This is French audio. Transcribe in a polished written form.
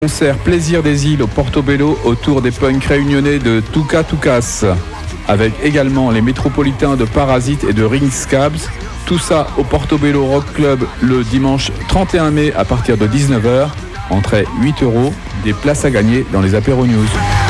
Concert Plaisir des îles au Portobello autour des punks réunionnais de Touka Toukas, avec également les métropolitains de Parasite et de Ringscabs. Tout ça au Portobello Rock Club le dimanche 31 mai à partir de 19h. Entrée 8 €, des places à gagner dans les apéros news.